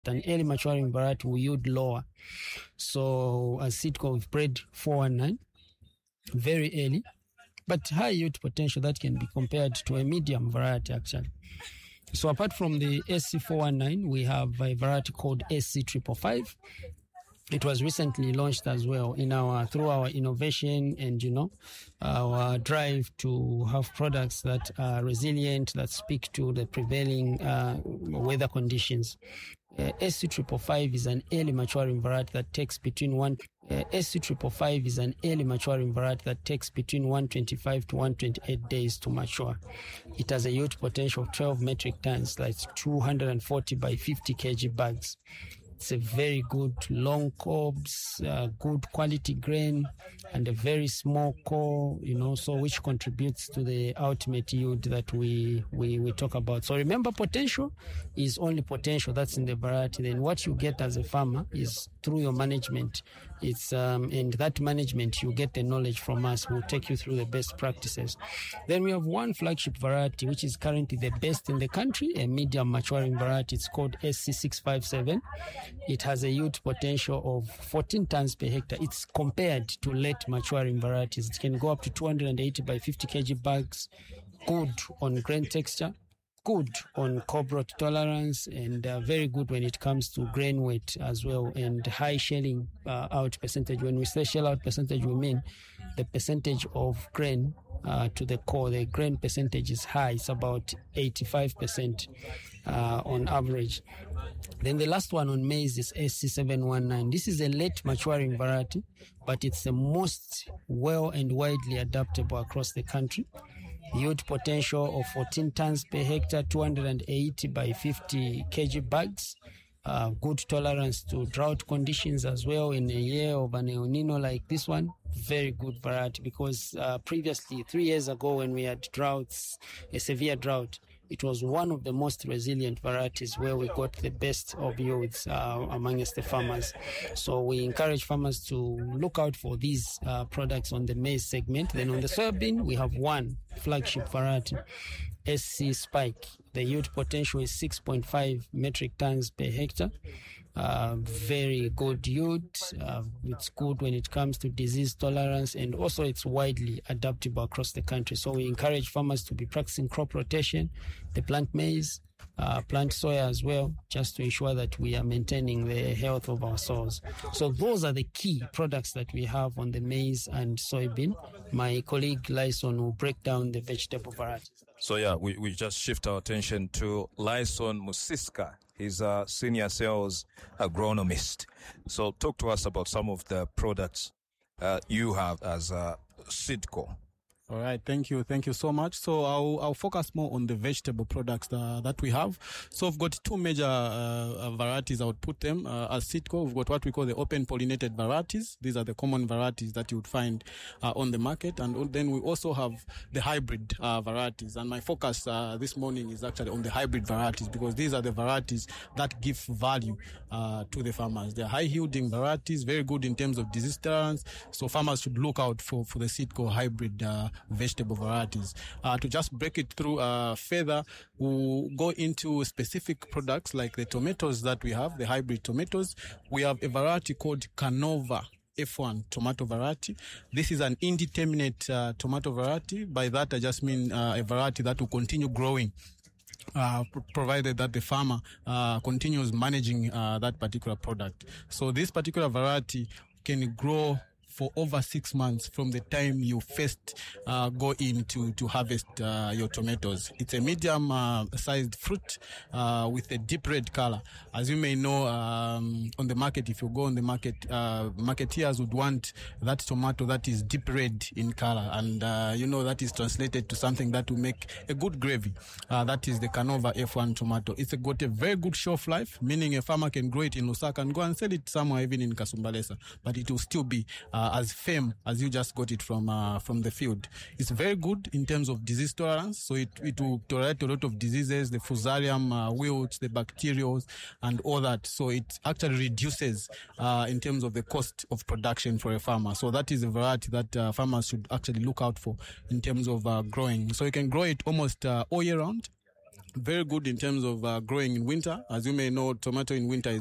An early maturing variety will yield lower. So as Sitco, we've bred 419, very early, but high yield potential that can be compared to a medium variety actually. So apart from the SC419, we have a variety called SC555. It was recently launched as well through our innovation and, our drive to have products that are resilient, that speak to the prevailing weather conditions. SC555 is an early maturing variety that takes between 125 to 128 days to mature. It has a yield potential of 12 metric tons, that's 240 by 50 kg bags. It's a very good long cobs, good quality grain, and a very small core, so which contributes to the ultimate yield that we talk about. So remember, potential is only potential that's in the variety. Then what you get as a farmer is through your management. It's and that management, you get the knowledge from us. We'll take you through the best practices. Then we have one flagship variety, which is currently the best in the country, a medium maturing variety. It's called SC657. It has a yield potential of 14 tons per hectare. It's compared to late maturing varieties. It can go up to 280 by 50 kg bags, good on grain texture, good on cob rot tolerance, and very good when it comes to grain weight as well, and high shelling out percentage. When we say shell out percentage, we mean the percentage of grain to the core. The grain percentage is high. It's about 85% on average. Then the last one on maize is SC719. This is a late maturing variety, but it's the most well and widely adaptable across the country. Yield potential of 14 tons per hectare, 280 by 50 kg bags. Good tolerance to drought conditions as well in a year of an El Nino like this one. Very good variety, because previously, 3 years ago, when we had droughts, a severe drought, it was one of the most resilient varieties where we got the best of yields amongst the farmers. So we encourage farmers to look out for these products on the maize segment. Then on the soybean, we have one flagship variety, SC Spike. The yield potential is 6.5 metric tons per hectare. Very good yield. It's good when it comes to disease tolerance, and also it's widely adaptable across the country. So we encourage farmers to be practicing crop rotation, the plant maize, plant soya as well, just to ensure that we are maintaining the health of our soils. So those are the key products that we have on the maize and soybean. My colleague Lyson will break down the vegetable varieties. So we just shift our attention to Lyson Musiska. He's a senior sales agronomist. So talk to us about some of the products you have as Sitco. All right, thank you so much. So I'll focus more on the vegetable products that we have. So we've got two major varieties. I would put them as Sitco. We've got what we call the open pollinated varieties. These are the common varieties that you would find on the market, and then we also have the hybrid varieties. And my focus this morning is actually on the hybrid varieties, because these are the varieties that give value to the farmers. They're high yielding varieties, very good in terms of disease tolerance. So farmers should look out for the Sitco hybrid vegetable varieties. To just break it through further, we'll go into specific products like the tomatoes that we have, the hybrid tomatoes. We have a variety called Canova F1 tomato variety. This is an indeterminate tomato variety. By that, I just mean a variety that will continue growing, provided that the farmer continues managing that particular product. So this particular variety can grow for over 6 months from the time you first go in to harvest your tomatoes. It's a medium sized fruit with a deep red color. As you may know, on the market, if you go on the market, marketeers would want that tomato that is deep red in color, and that is translated to something that will make a good gravy. That is the Canova F1 tomato. It's got a very good shelf life, meaning a farmer can grow it in Lusaka and go and sell it somewhere, even in Kasumbalesa, but it will still be as firm as you just got it from the field. It's very good in terms of disease tolerance, so it will tolerate a lot of diseases, the fusarium wilts, the bacterials, and all that. So it actually reduces in terms of the cost of production for a farmer. So that is a variety that farmers should actually look out for in terms of growing. So you can grow it almost all year round. very good in terms of growing in winter. As you may know, tomato in winter is